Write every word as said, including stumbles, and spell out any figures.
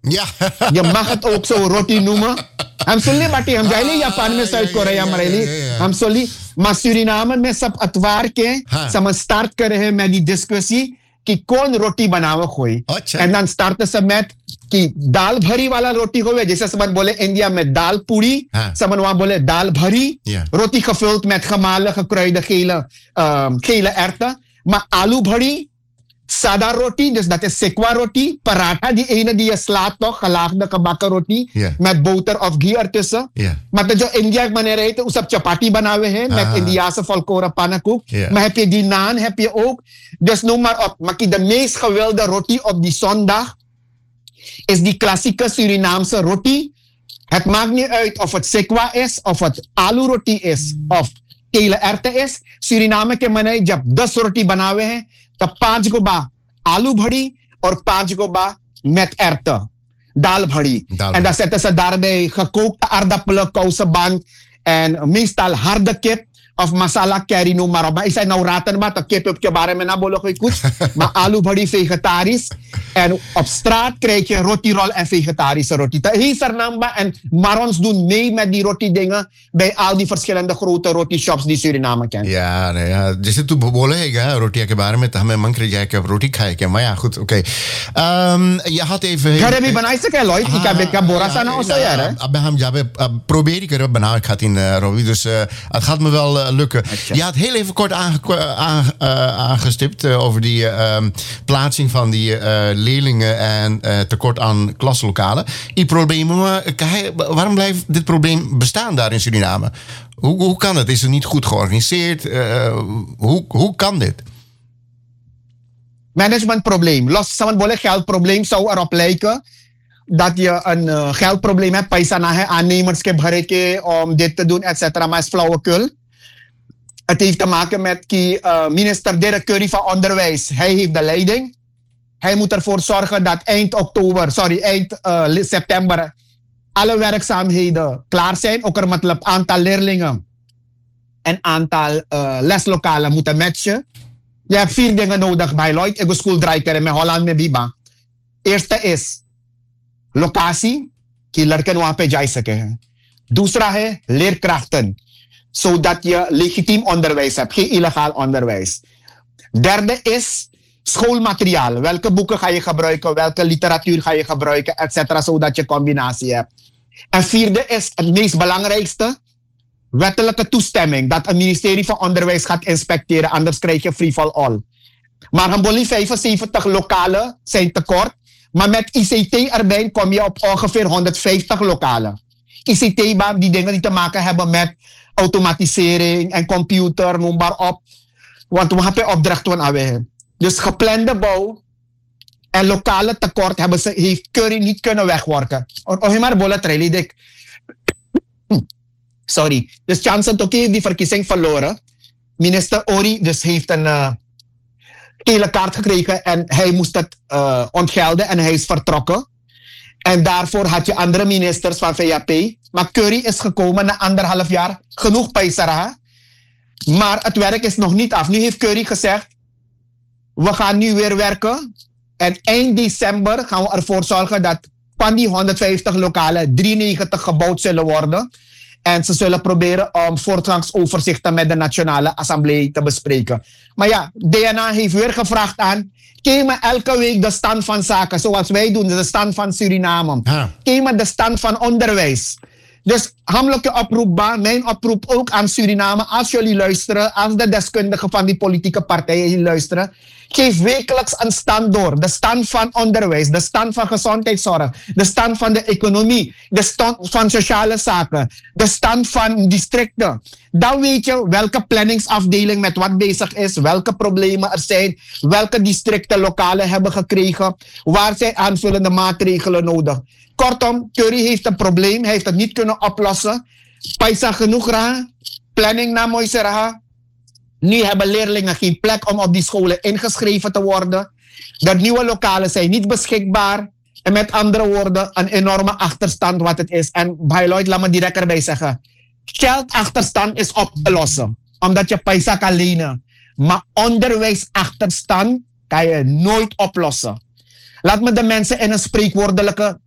Ja. Je mag het ook zo roti noemen. Ham soli bati ham jaili Japan met Zuid-Korea mareli. Ham soli. Maar Suriname met sap atwaar ke. Sama start keren met die discussie. Ki kon roti बनावे कोई. En dan starten ze met कि दाल भरी वाला रोटी होवे जैसे समन बोले इंडिया में दाल पूरी समन वहां बोले दाल भरी रोटी gevuld met gemalen gekruide gele uh, gele erwten maar alu bhari sada roti dus dat is sekwa roti paratha die ene die je slaat toch gelaagde gebakken roti yeah. met boter of ghee ertussen yeah. maar dat जो इंडिया में रहते उस सब चपाती बनावे हैं met Indiase volkoren pannenkoek yeah. maar heb je die naan heb je ook dus noem maar op maar de meest gewilde roti op die zondag is die klassieke Surinaamse roti. Het maakt niet uit of het sekwa is, of het alu roti is, of kele erwten is. Suriname के मने जब दस रोटी बनावे हैं, तब पांच को बा आलू भड़ी और पांच को बा met erwten. Daal भड़ी. En dan zetten ze daarbij gekookte aardappelen, kousenband en meestal harde kip. Of masala curry noem maar op. Maar ik zei nou raten maar, dat kip op je bare met nabolo goed. Maar alu bhari vegetarisch. En op straat krijg je roti roll en vegetarische roti. Heesernamba en Marons doen mee met die roti dingen bij al die verschillende grote roti shops die Suriname kent. Ja, nee, ja. जैसे तू बोले है रोटी के बारे में तो हमें मन कर जाए कि रोटी खाए क्या मैं खुद ओके je had even घर में बनाई सके लॉइड की का का बोरा सा ना हो सो यार अब हम जब proberen kunnen बनावे खातिर रोवी dus het gaat me wel lukken. Je had heel even kort aange, aan, uh, aangestipt uh, over die uh, plaatsing van die uh, leerlingen en uh, tekort aan klaslokalen. Die problemen, waarom blijft dit probleem bestaan daar in Suriname? Hoe, hoe kan het? Is het niet goed georganiseerd? Uh, hoe, hoe kan dit? Managementprobleem. Los van het geldprobleem zou erop lijken dat je een uh, geldprobleem hebt. Paisa na है aannemers के भरे के om dit te doen, et cetera. Maar is flauwekul. Het heeft te maken met die uh, minister Dirk Curry van Onderwijs. Hij heeft de leiding. Hij moet ervoor zorgen dat eind oktober, sorry, eind uh, september alle werkzaamheden klaar zijn. Ook er met het aantal leerlingen en aantal uh, leslokalen moeten matchen. Je hebt vier dingen nodig bij Lloyd. Ik wil school draaien met Holland met Biba. Eerste is locatie. Die लड़के वहां पे जा सके. दूसरा है leerkrachten. Zodat je legitiem onderwijs hebt, geen illegaal onderwijs. Derde is schoolmateriaal. Welke boeken ga je gebruiken, welke literatuur ga je gebruiken, et cetera. Zodat je combinatie hebt. En vierde is het meest belangrijkste, wettelijke toestemming. Dat het ministerie van Onderwijs gaat inspecteren, anders krijg je free for all. Maar Hamboli vijfenzeventig lokalen zijn tekort. Maar met I C T erbij kom je op ongeveer honderdvijftig lokalen. I C T, die dingen die te maken hebben met automatisering en computer, noem maar op. Want we hebben opdrachten aan we. Dus geplande bouw en lokale tekort hebben ze, heeft Curry niet kunnen wegwerken. Of maar bolle trailie dik. Sorry. Dus Chanson Toki heeft die verkiezing verloren. Minister Ori dus heeft een uh, gele kaart gekregen en hij moest het uh, ontgelden en hij is vertrokken. En daarvoor had je andere ministers van V A P. Maar Curry is gekomen na anderhalf jaar. Genoeg paisara. Maar het werk is nog niet af. Nu heeft Curry gezegd, we gaan nu weer werken. En eind december gaan we ervoor zorgen dat van die honderdvijftig lokalen drieënnegentig gebouwd zullen worden. En ze zullen proberen om voortgangsoverzichten met de Nationale Assemblée te bespreken. Maar ja, D N A heeft weer gevraagd aan, geef me elke week de stand van zaken, zoals wij doen, de stand van Suriname. Ja. Geef me de stand van onderwijs. Dus hamelijke oproep, mijn oproep ook aan Suriname, als jullie luisteren, als de deskundigen van die politieke partijen hier luisteren, geef wekelijks een stand door. De stand van onderwijs, de stand van gezondheidszorg, de stand van de economie, de stand van sociale zaken, de stand van districten. Dan weet je welke planningsafdeling met wat bezig is, welke problemen er zijn, welke districten lokalen hebben gekregen, waar zijn aanvullende maatregelen nodig. Kortom, Curry heeft een probleem, hij heeft het niet kunnen oplossen. Paisa genoeg raha, planning na moise raha. Nu hebben leerlingen geen plek om op die scholen ingeschreven te worden. De nieuwe lokalen zijn niet beschikbaar. En met andere woorden, een enorme achterstand wat het is. En bij Lloyd, laat me direct erbij zeggen. Geldachterstand is op te lossen. Omdat je paisa kan lenen. Maar onderwijsachterstand kan je nooit oplossen. Laat me de mensen in een spreekwoordelijke